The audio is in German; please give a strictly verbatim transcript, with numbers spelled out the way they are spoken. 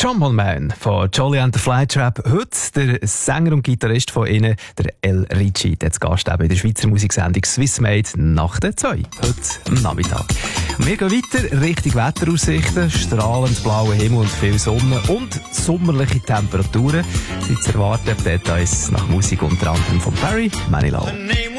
Trombone Man von Jolly and the Flytrap. Heute der Sänger und Gitarrist von ihnen, der El Ricci, der Gast eben in der Schweizer Musiksendung Swiss Made nach der zwei, heute am Nachmittag. Und wir gehen weiter Richtung Wetteraussichten, strahlend blauer Himmel und viel Sonne und sommerliche Temperaturen. Sie zu erwarten, Details nach Musik unter anderem von Barry Manilow.